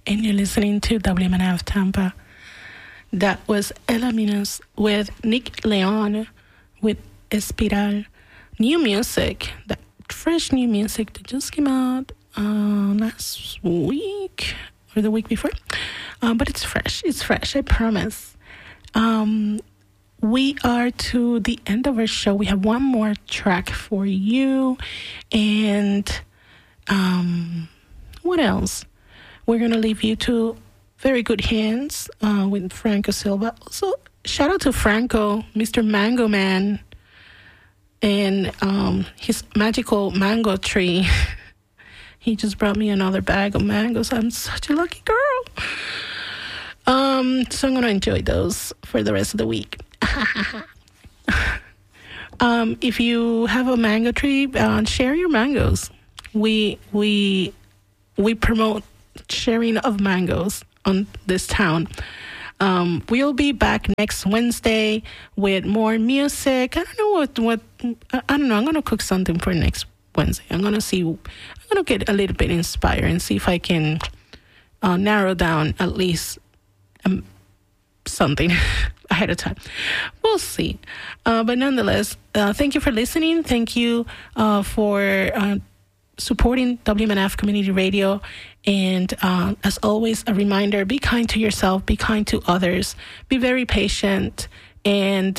and you're listening to WMNF Tampa. That was Ella Minos with Nick Leon with Espiral. New music, that fresh new music that just came out last week or the week before. But it's fresh, I promise. We are to the end of our show. We have one more track for you. And what else? We're going to leave you to very good hands with Franco Silva. Also, shout out to Franco, Mr. Mango Man, and his magical mango tree. He just brought me another bag of mangoes. I'm such a lucky girl. So I'm going to enjoy those for the rest of the week. If you have a mango tree, share your mangoes. We promote sharing of mangoes on this town. We'll be back next Wednesday with more music. I don't know what I don't know. I'm gonna cook something for next Wednesday. I'm gonna get a little bit inspired and see if I can narrow down at least something ahead of time. We'll see. But nonetheless, thank you for listening. Thank you for supporting WMNF Community Radio. And as always, a reminder, be kind to yourself, be kind to others, be very patient, and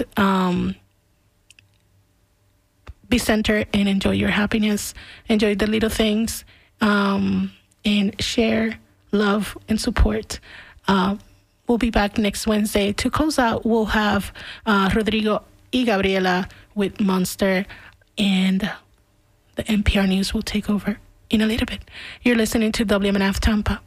be centered and enjoy your happiness. Enjoy the little things, and share love and support. We'll be back next Wednesday. To close out, we'll have Rodrigo y Gabriela with Monster, and the NPR News will take over in a little bit. You're listening to WMNF Tampa.